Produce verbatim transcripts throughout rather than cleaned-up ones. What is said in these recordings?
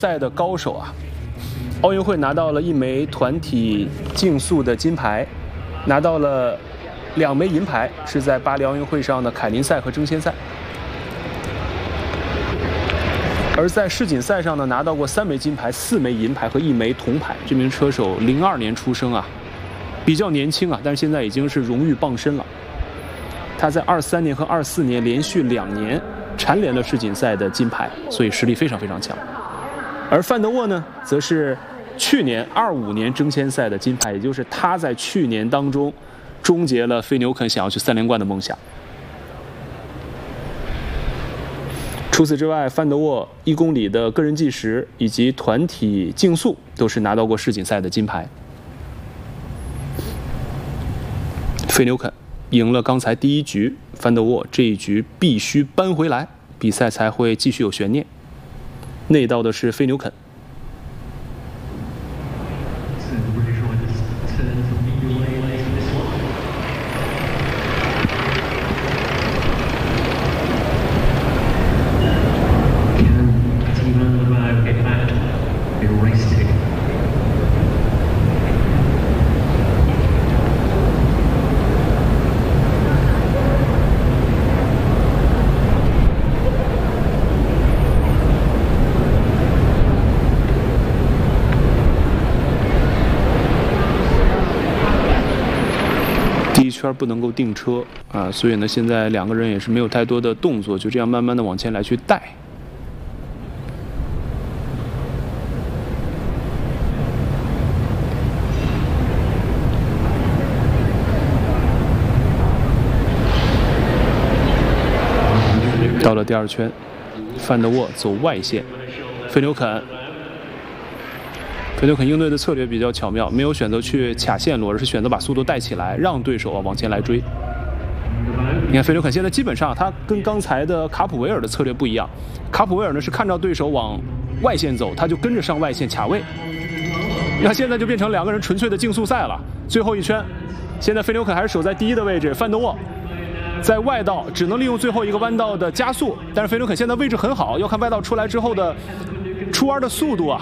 赛的高手啊，奥运会拿到了一枚团体竞速的金牌，拿到了两枚银牌，是在巴黎奥运会上的凯林赛和争先赛。而在世锦赛上呢，拿到过三枚金牌、四枚银牌和一枚铜牌。这名车手零二年出生啊，比较年轻啊，但是现在已经是荣誉傍身了。他在二三年和二四年连续两年蝉联了世锦赛的金牌，所以实力非常非常强。而范德沃呢，则是去年二五年争先赛的金牌，也就是他在去年当中终结了费纽肯想要去三连冠的梦想。除此之外，范德沃一公里的个人计时以及团体竞速都是拿到过世锦赛的金牌。费纽肯赢了刚才第一局，范德沃这一局必须扳回来，比赛才会继续有悬念。内道的是费纽肯。第一圈不能够定车啊，所以呢，现在两个人也是没有太多的动作，就这样慢慢的往前来去带。到了第二圈，范德沃走外线，费纽肯。费纽肯应对的策略比较巧妙，没有选择去卡线路，而是选择把速度带起来，让对手啊往前来追。你看费纽肯现在基本上他跟刚才的卡普维尔的策略不一样，卡普维尔呢是看到对手往外线走，他就跟着上外线卡位。那现在就变成两个人纯粹的竞速赛了。最后一圈，现在费纽肯还是守在第一的位置，范德沃在外道只能利用最后一个弯道的加速，但是费纽肯现在位置很好，要看外道出来之后的出弯的速度啊。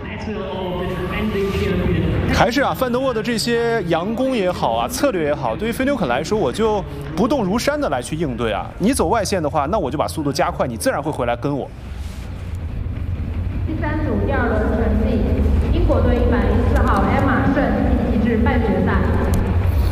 还是啊，范德沃的这些佯攻也好啊，策略也好，对于费纽肯来说，我就不动如山的来去应对啊。你走外线的话，那我就把速度加快，你自然会回来跟我。 第三组第二轮成绩，英国队一百零四号艾玛顺晋级至半决赛。